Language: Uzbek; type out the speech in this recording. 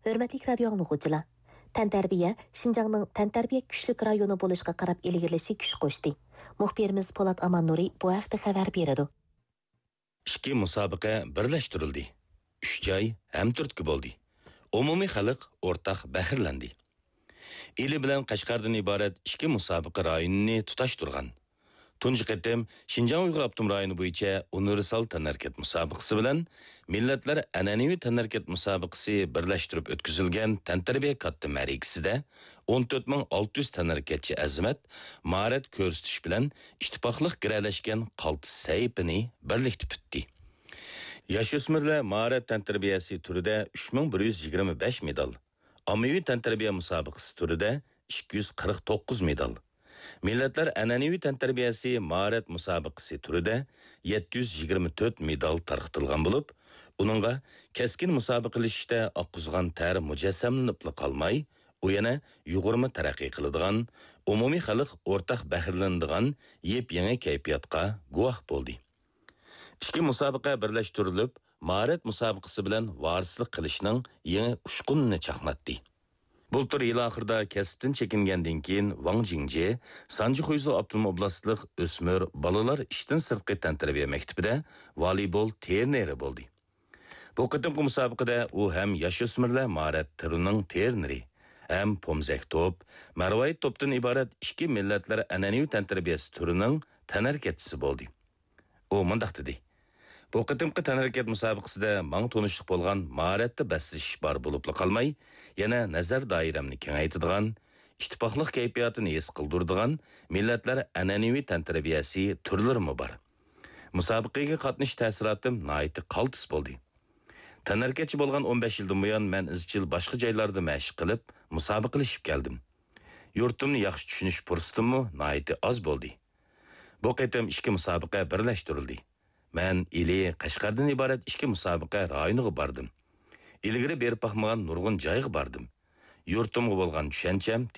Hörmətli radio anlıqçılar, təntarbiya Şinjanның təntarbiya күчлük rayonu bo'lishga qarab ilgirlashga kuch qo'shdi. Muxbirimiz Polat Amannuri bu haqda xabar beradi. İki musobaqa birlashtirildi. 3 joy ham turtki bo'ldi. Umumiy xalq o'rtaq bahirlandi. Ili bilan Qashqardan iborat 2 musobaqa rayonini tutashtirgan. Tunji qatim Şinjan Uyg'ur Abtum rayoni bo'yicha universal tanarkat musobaqasi bilan millatlar an'anaviy tanarkat musobaqasi birlashtirib o'tkazilgan tantarbiya katta ma'rikasida 14600 tanarkatchi azimat maharat ko'rsatish bilan ittifoqliq giralashgan qaltis saypini birlikda bitdi. Yosho'smirlar maharat tantarbiyasi turida 3125 medal, ommaviy tantarbiya musobaqasi turida 249 medal. Millatlar an'anaviy tantarbiyasi maharat musobaqasi turida 724 medal tarqatilgan bo'lib, uningga keskin musobaqalashishda oqqizgan tar mujassamlanib qolmay, u yana yug'urma taraqqiy qiladigan, umumiy xalq o'rtaq bahirlanadigan yep-yangi kayfiyatga guvoh bo'ldi. 2 musobaqa birlashtirilib, maharat musobaqasi bilan varislik qilishning yangi ushqunini chaqmatdi. Bultur yıl ahırda kesiptin çekingendan keyin Wang Jingje, Sanji Xuyzu Abdulma oblastlik ösmür balalar işten sırtqı tantarbiya mektebida voleybol terneri bo'ldi. Bu qitimqi musobaqada u ham yosho'smirlar maharat turining terneri, ham pomzak top, marvayit topdan iborat 2 millatlar an'anaviy tantarbiyasi turining tanarkatchisi bo'ldi. U mundaq dedi: Bu qitimqi tanarkat musobaqasida mang tonishliq bo'lgan maharatda baslashish bor bo'lib qolmay, yana nazar doiramni kengaytiradigan, ittifoqliq kayfiyatini his qildiradigan millatlar an'anaviy tantarbiyasi turlarimi bor. Musobaqaga qatnashish ta'siratim nihoyatda qaltis bo'ldi. Tanarkatchi bo'lgan 15 yildan buyon men izchil boshqa joylarda mashq qilib, musobaqalashib keldim. Yurtimni yaxshi tushunish fursatimmi nihoyatda oz bo'ldi. Bu qitim 2 musobaqa birlashtirildi. Men ili Qashqardan iborat 2 musobaqa rayoniga bordim. Ilgari berib baxmagan nurg'un joyga bordim. Yurtimga bo'lgan tushuncham